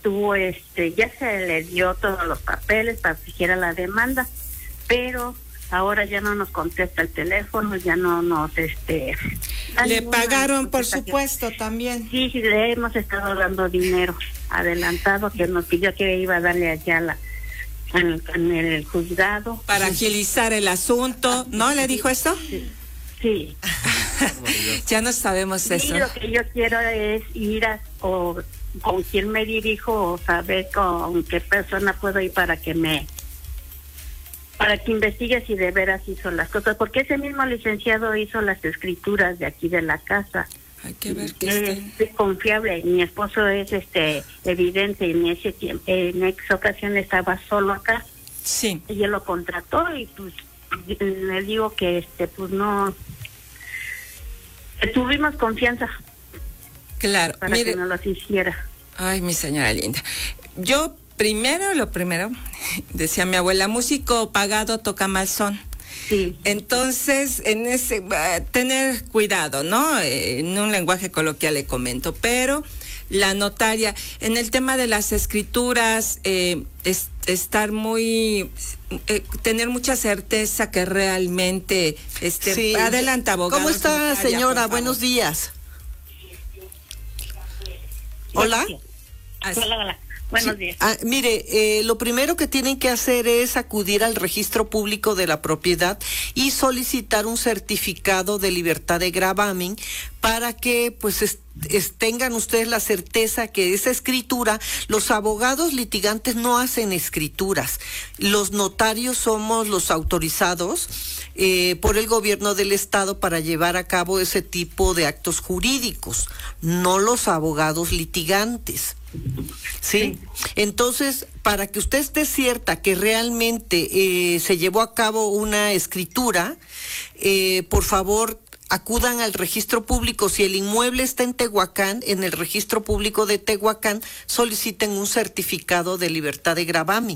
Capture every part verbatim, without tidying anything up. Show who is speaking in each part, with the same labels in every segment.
Speaker 1: estuvo, este, ya se le dio todos los papeles para que hiciera la demanda, pero ahora ya no nos contesta el teléfono, ya no nos, este...
Speaker 2: Le pagaron, por supuesto, también.
Speaker 1: Sí, sí, le hemos estado dando dinero adelantado, que nos pidió que iba a darle allá la, en, en el juzgado.
Speaker 2: Para agilizar el asunto, ¿no? ¿Le dijo eso?
Speaker 1: Sí. Sí.
Speaker 2: Ya no sabemos
Speaker 1: sí,
Speaker 2: eso.
Speaker 1: Lo que yo quiero es ir a, o con quién me dirijo, o saber con qué persona puedo ir para que me... para que investigue si de veras hizo las cosas, porque ese mismo licenciado hizo las escrituras de aquí de la casa.
Speaker 2: Hay que ver que
Speaker 1: es, es confiable. Mi esposo es este evidente, en ese tiempo, en esa ocasión estaba solo acá.
Speaker 2: Sí.
Speaker 1: Y él lo contrató y pues le digo que este pues no tuvimos confianza.
Speaker 2: Claro,
Speaker 1: para
Speaker 2: mire,
Speaker 1: que no los hiciera.
Speaker 2: Ay, mi señora linda. Yo primero, lo primero, decía mi abuela, músico pagado toca mal son.
Speaker 1: Sí.
Speaker 2: Entonces, en ese, uh, tener cuidado, ¿no? Eh, en un lenguaje coloquial le comento, pero la notaria, en el tema de las escrituras, eh, es, estar muy, eh, tener mucha certeza que realmente, este,
Speaker 3: sí.
Speaker 2: adelante, abogado.
Speaker 3: ¿Cómo está, notaria, señora? Buenos días. Hola.
Speaker 1: Hola, hola. Buenos
Speaker 3: sí.
Speaker 1: días.
Speaker 3: Ah, mire, eh, lo primero que tienen que hacer es acudir al registro público de la propiedad y solicitar un certificado de libertad de gravamen para que pues es, es, tengan ustedes la certeza que esa escritura, los abogados litigantes no hacen escrituras, los notarios somos los autorizados eh, por el gobierno del estado para llevar a cabo ese tipo de actos jurídicos, no los abogados litigantes. ¿Sí? Entonces, para que usted esté cierta que realmente eh, se llevó a cabo una escritura, eh, por favor, acudan al registro público. Si el inmueble está en Tehuacán, en el registro público de Tehuacán, soliciten un certificado de libertad de gravamen.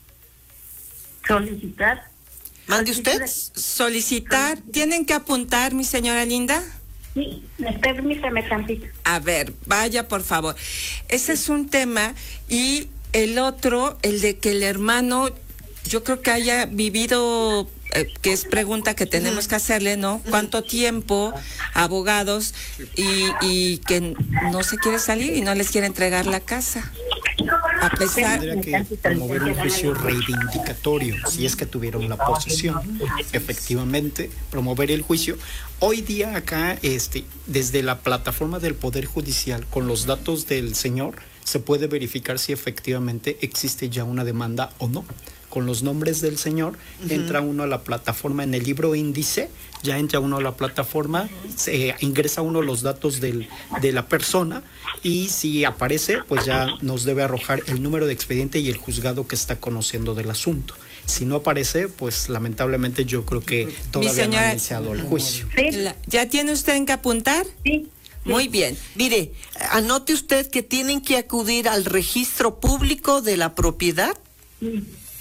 Speaker 1: ¿Solicitar?
Speaker 3: ¿Mande usted?
Speaker 2: Solicitar. ¿Tienen que apuntar, mi señora linda?
Speaker 1: Sí, permítame tantito.
Speaker 2: A ver, vaya por favor. Ese es un tema. Y el otro, el de que el hermano, yo creo que haya vivido, eh, que es pregunta que tenemos que hacerle, ¿no? ¿Cuánto tiempo, abogados, y, y que no se quiere salir y no les quiere entregar la casa? A pesar...
Speaker 4: Tendría que promover un juicio reivindicatorio, si es que tuvieron la posesión. Efectivamente, promover el juicio. Hoy día acá, este, desde la plataforma del Poder Judicial, con los datos del señor, se puede verificar si efectivamente existe ya una demanda o no. Con los nombres del señor, uh-huh. entra uno a la plataforma en el libro índice, ya entra uno a la plataforma, se ingresa uno los datos del, de la persona y si aparece, pues ya nos debe arrojar el número de expediente y el juzgado que está conociendo del asunto. Si no aparece, pues lamentablemente yo creo que todavía señora, no ha iniciado el juicio.
Speaker 2: ¿Sí? ¿Ya tiene usted en qué apuntar?
Speaker 1: Sí.
Speaker 2: Muy bien.
Speaker 3: Mire, anote usted que tienen que acudir al registro público de la propiedad.
Speaker 1: Sí.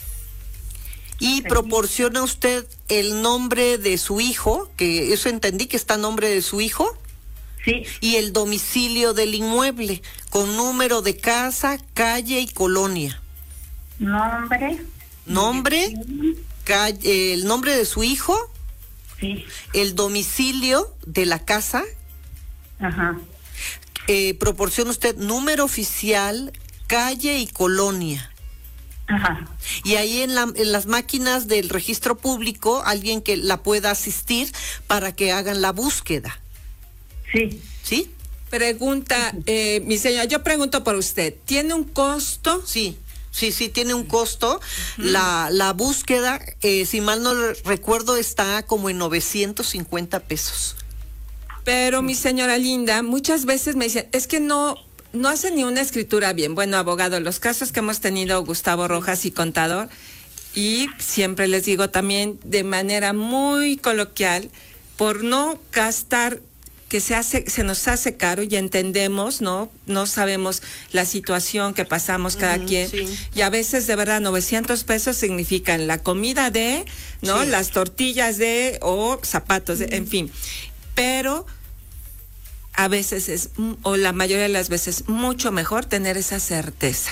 Speaker 3: Y proporciona usted el nombre de su hijo, que eso entendí que está a nombre de su hijo.
Speaker 1: Sí.
Speaker 3: Y el domicilio del inmueble, con número de casa, calle y colonia.
Speaker 1: Nombre.
Speaker 3: Nombre, calle, el nombre de su hijo.
Speaker 1: Sí.
Speaker 3: El domicilio de la casa.
Speaker 1: Ajá.
Speaker 3: Eh, proporciona usted número oficial, calle y colonia.
Speaker 1: Ajá.
Speaker 3: Y ahí en, la, en las máquinas del registro público, alguien que la pueda asistir para que hagan la búsqueda.
Speaker 1: Sí.
Speaker 3: ¿Sí?
Speaker 2: Pregunta, eh, mi señora, yo pregunto por usted, ¿tiene un costo?
Speaker 3: Sí, sí, sí, tiene un costo. Uh-huh. La, la búsqueda, eh, si mal no recuerdo, está como en novecientos cincuenta pesos.
Speaker 2: Pero, mi señora linda, muchas veces me dicen, es que no... no hace ni una escritura bien. Bueno, abogado, los casos que hemos tenido, Gustavo Rojas y contador, y siempre les digo también de manera muy coloquial, por no gastar, que se hace, se nos hace caro y entendemos, ¿no? No sabemos la situación que pasamos cada uh-huh, quien. Sí. Y a veces, de verdad, novecientos pesos significan la comida de, ¿no? Sí. Las tortillas de, o zapatos de, uh-huh. en fin. Pero a veces es, o la mayoría de las veces, mucho mejor tener esa certeza.